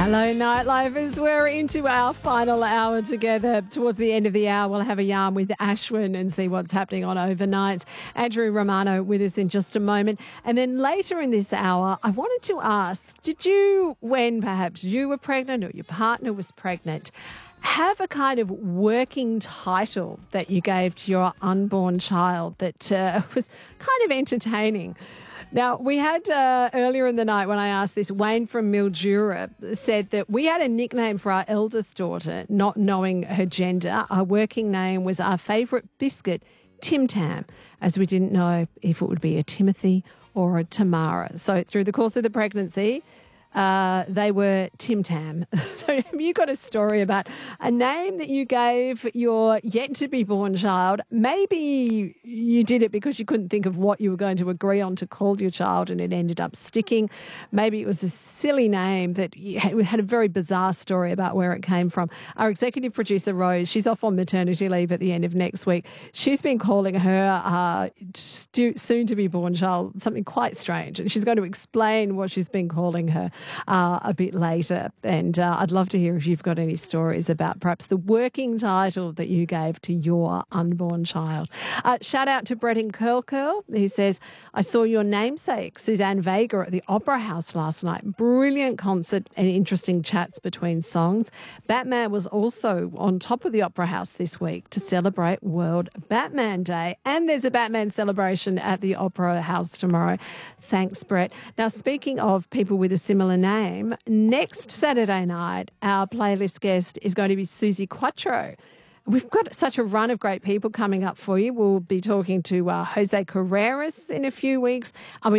Hello, Nightlifers. We're into our final hour together. Towards the end of the hour, we'll have a yarn with Ashwin and see what's happening on overnights. Andrew Romano with us in just a moment. And then later in this hour, I wanted to ask, did you, when perhaps you were pregnant or your partner was pregnant, have a kind of working title that you gave to your unborn child that was kind of entertaining? Now, we had earlier in the night when I asked this, Wayne from Mildura said that we had a nickname for our eldest daughter, not knowing her gender. Our working name was our favourite biscuit, Tim Tam, as we didn't know if it would be a Timothy or a Tamara. So through the course of the pregnancy, they were Tim Tam. So have you got a story about a name that you gave your yet-to-be-born child? Maybe you did it because you couldn't think of what you were going to agree on to call your child and it ended up sticking. Maybe it was a silly name that you had a very bizarre story about where it came from. Our executive producer, Rose, she's off on maternity leave at the end of next week. She's been calling her soon-to-be-born child something quite strange, and she's going to explain what she's been calling her a bit later. And I'd love to hear if you've got any stories about perhaps the working title that you gave to your unborn child. Shout out to Brett in Curl Curl. He says, I saw your namesake, Suzanne Vega, at the Opera House last night. Brilliant concert and interesting chats between songs. Batman was also on top of the Opera House this week to celebrate World Batman Day. And there's a Batman celebration at the Opera House tomorrow. Thanks, Brett. Now, speaking of people with a similar name, next Saturday night, our playlist guest is going to be Susie Quattro. We've got such a run of great people coming up for you. We'll be talking to Jose Carreras in a few weeks.